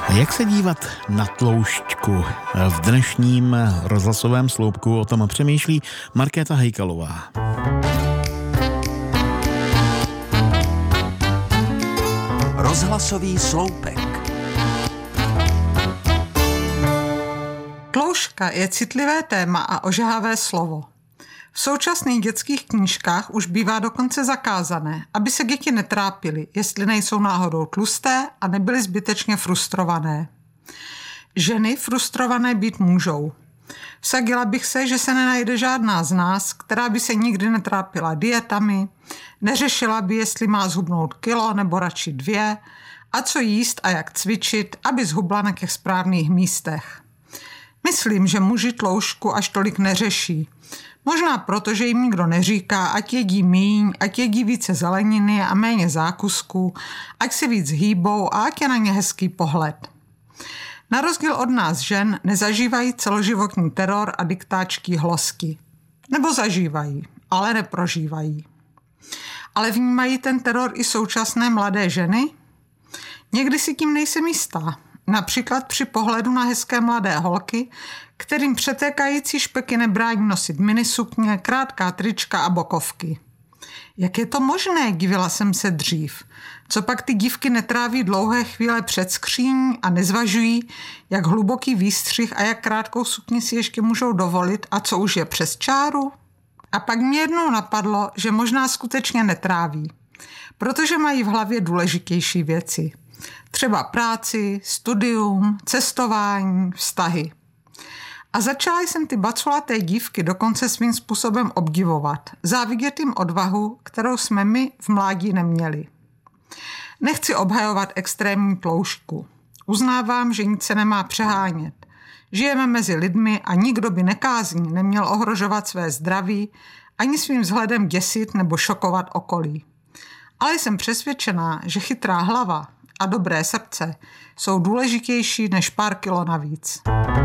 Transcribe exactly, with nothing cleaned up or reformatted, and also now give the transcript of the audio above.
Jak se dívat na tloušťku? V dnešním rozhlasovém sloupku o tom přemýšlí Markéta Hejkalová. Rozhlasový sloupek. Tloušťka je citlivé téma a ožehavé slovo. V současných dětských knížkách už bývá dokonce zakázané, aby se děti netrápily, jestli nejsou náhodou tlusté a nebyly zbytečně frustrované. Ženy frustrované být můžou. Vsadila bych se, že se nenajde žádná z nás, která by se nikdy netrápila dietami, neřešila by, jestli má zhubnout kilo nebo radši dvě, a co jíst a jak cvičit, aby zhubla na těch správných místech. Myslím, že muži tloušťku až tolik neřeší. Možná proto, že jim nikdo neříká, ať jedí míň, ať jedí více zeleniny a méně zákusků, ať si víc hýbou a ať je na ně hezký pohled. Na rozdíl od nás žen nezažívají celoživotní teror a diktáčky hlosky. Nebo zažívají, ale neprožívají. Ale vnímají ten teror i současné mladé ženy? Někdy si tím nejsem jistá. Například při pohledu na hezké mladé holky, kterým přetékající špeky nebrání nosit minisukně, krátká trička a bokovky. Jak je to možné, divila jsem se dřív. Co pak ty dívky netráví dlouhé chvíle před skříní a nezvažují, jak hluboký výstřih a jak krátkou sukni si ještě můžou dovolit a co už je přes čáru? A pak mě jednou napadlo, že možná skutečně netráví, protože mají v hlavě důležitější věci. Třeba práci, studium, cestování, vztahy. A začala jsem ty baculaté dívky dokonce svým způsobem obdivovat, závidět jim odvahu, kterou jsme my v mládí neměli. Nechci obhajovat extrémní tloušťku. Uznávám, že nic se nemá přehánět. Žijeme mezi lidmi a nikdo by nekázní neměl ohrožovat své zdraví ani svým vzhledem děsit nebo šokovat okolí. Ale jsem přesvědčená, že chytrá hlava a dobré srdce jsou důležitější než pár kilo navíc.